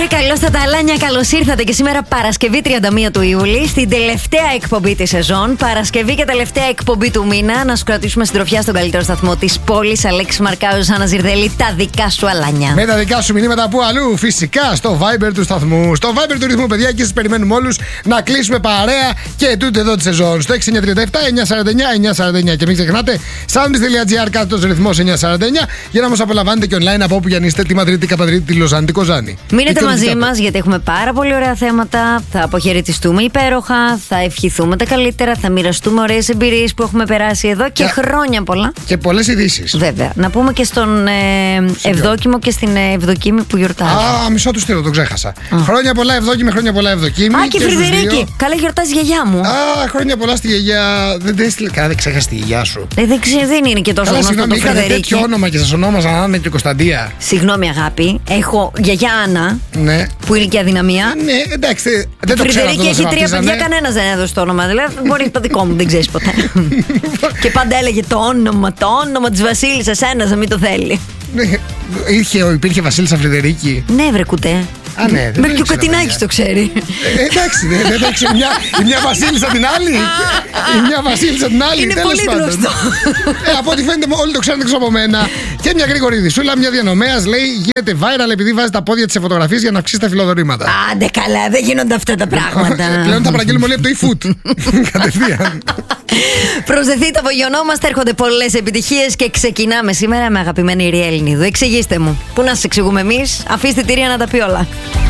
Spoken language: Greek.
Καλώς τα ταλάνια, καλώς ήρθατε και σήμερα Παρασκευή 31 του Ιούλη, στην τελευταία εκπομπή της σεζόν. Παρασκευή και τελευταία εκπομπή του μήνα. Να σου κρατήσουμε συντροφιά στον καλύτερο σταθμό της πόλης. Αλέξη Μαρκάου, Άννα Ζιρδέλη, τα δικά σου αλάνια. Με τα δικά σου μηνύματα που αλλού, φυσικά στο Viber του σταθμού. Στο Viber του ρυθμού, παιδιά, και σας περιμένουμε όλους να κλείσουμε παρέα και τούτε εδώ τη σεζόν. Στο 6937-949-949. Και μην ξεχνάτε, soundis.gr κάτω ρυθμός 949 για να μας απολαμβάνετε και online από όπου για να είστε τη Μαδρίτη, Καπαδρίτη, τη Λοζάνη, τη Κοζάνη. Μείνετε μαζί μας γιατί έχουμε πάρα πολύ ωραία θέματα. Θα αποχαιρετιστούμε υπέροχα, θα ευχηθούμε τα καλύτερα, θα μοιραστούμε ωραίες εμπειρίες που έχουμε περάσει εδώ και χρόνια πολλά. Και πολλές ειδήσεις. Βέβαια. Να πούμε και στον Ευδόκιμο και στην Ευδοκίμη που γιορτάζει. Μισό του στείλω, το ξέχασα. Χρόνια πολλά Ευδόκιμη, χρόνια πολλά Ευδοκίμη. Και η Φρυδερίκη. Καλά, γιορτάζει η γιαγιά μου. Χρόνια πολλά στη γιαγιά. Δεν έστειλε. Καλά, δεν ξέχασε τη γιαγιά σου. Δεν είναι και τόσο γνωστό το Φρυδερίκη. Τέτοιο όνομα και σας ονόμαζαν Άννα και Κωνσταντία. Συγγνώμη, αγάπη. Έχω γιαγιά Άννα. Ναι. Που είναι και αδυναμία. Ναι, εντάξει. Δεν το ξέρω. Φρυδερίκη έχει 3 παιδιά, κανένας δεν έδωσε το όνομα. Δηλαδή, μπορεί το δικό μου, δεν ξέρει ποτέ. Και πάντα έλεγε το όνομα της Βασίλισσας, ένας να μην το θέλει. Υπήρχε Βασίλισσα Φρυδερίκη. Ναι, βρε κουτέ. Ναι, μέχρι και ο Κατινάκης το ξέρει. Εντάξει, δεν το ξέρω. Η μια Βασίλισσα την άλλη. Η μια Βασίλισσα την άλλη. Είναι πολύ γνωστό. Από ό,τι φαίνεται, όλοι το ξέρουν έξω από μένα. Και μια γρήγορη ειδισούλα, μια διανομέας λέει γίνεται viral επειδή βάζει τα πόδια της σε φωτογραφίες για να αυξήσει τα φιλοδορήματα. Άντε καλά, δεν γίνονται αυτά τα πράγματα. Πλέον τα παραγγέλνουμε όλοι από το eFood. Κατευθείαν. Προσδεθείτε, απογειωνόμαστε, έρχονται πολλές επιτυχίες και ξεκινάμε σήμερα με αγαπημένη Ριέλ Νίδου. Εξηγήστε μου. Πού να σας εξηγούμε εμείς, αφήστε τη Ρία να τα πει όλα.